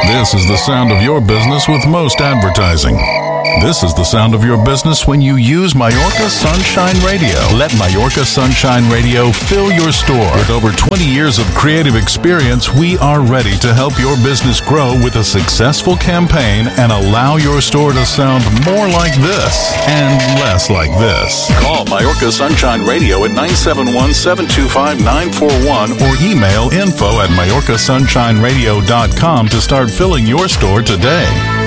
This is the sound of your business with most advertising. This is the sound of your business when you use Mallorca Sunshine Radio. Let Mallorca Sunshine Radio fill your store. With over 20 years of creative experience, we are ready to help your business grow with a successful campaign and allow your store to sound more like this and less like this. Call Mallorca Sunshine Radio at 971-725-941 or email info@mallorcasunShineRadio.com to start filling your store today.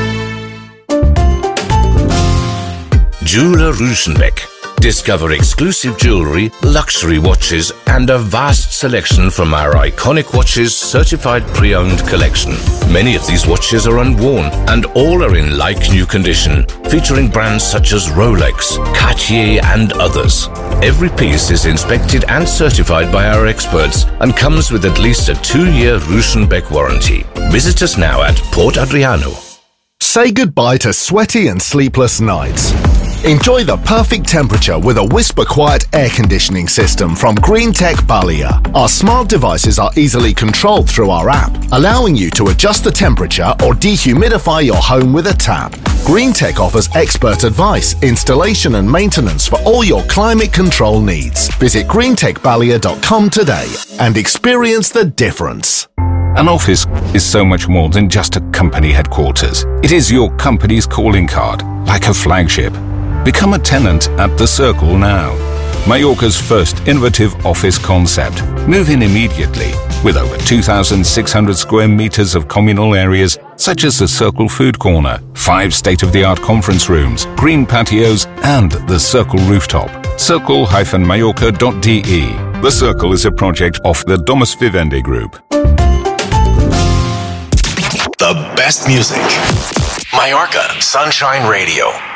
Jeweler Rüschenbeck. Discover exclusive jewelry, luxury watches, and a vast selection from our iconic watches certified pre-owned collection. Many of these watches are unworn and all are in like-new condition, featuring brands such as Rolex, Cartier, and others. Every piece is inspected and certified by our experts and comes with at least a 2-year Rüschenbeck warranty. Visit us now at Port Adriano. Say goodbye to sweaty and sleepless nights. Enjoy the perfect temperature with a whisper quiet air conditioning system from Greentech Balia. Our smart devices are easily controlled through our app, allowing you to adjust the temperature or dehumidify your home with a tap. Greentech offers expert advice, installation and maintenance for all your climate control needs. Visit greentechbalia.com today and experience the difference. An office is so much more than just a company headquarters. It is your company's calling card, like a flagship. Become a tenant at The Circle now. Mallorca's first innovative office concept. Move in immediately with over 2,600 square meters of communal areas such as the Circle Food Corner, 5 state-of-the-art conference rooms, green patios, and the Circle Rooftop. Circle-Mallorca.de. The Circle is a project of the Domus Vivendi Group. The best music. Mallorca Sunshine Radio.